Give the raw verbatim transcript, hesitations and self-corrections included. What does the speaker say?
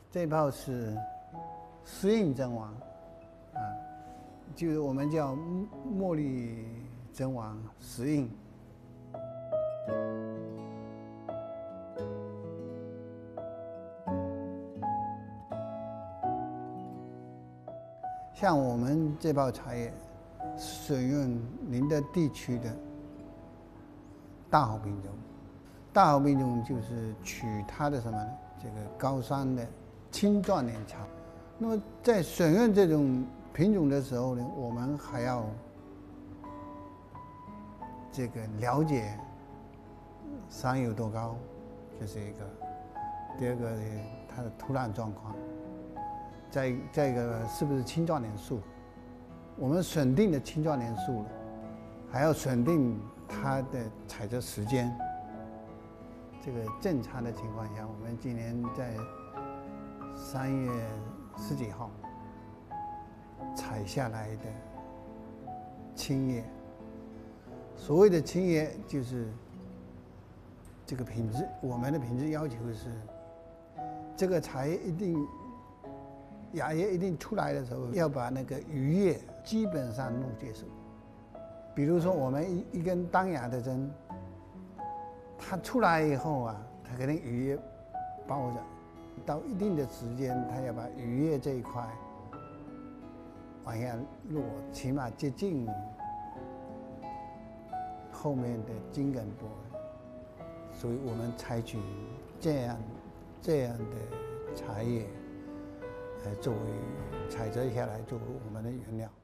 这一泡是石印真王，啊，就是我们叫茉莉真王石印。像我们这泡茶叶，选用宁德地区的大好品种。大好品种就是取它的什么呢？这个高山的青壮年茶。那么在选用这种品种的时候呢，我们还要这个了解山有多高，这是一个。第二个呢，它的土壤状况。再再一个是不是青壮年树？我们选定的青壮年树了，还要选定它的采摘时间。这个正常的情况下，我们今年在三月十几号采下来的青叶。所谓的青叶，就是这个品质，我们的品质要求是，这个茶叶一定。芽叶一定出来的时候，要把那个余叶基本上弄结束。比如说，我们一一根当芽的针，它出来以后啊，它肯定余叶包着，到一定的时间，它要把余叶这一块往下落，起码接近后面的茎梗部分。所以我们采取这样这样的茶叶。呃，作为采摘下来作为我们的原料。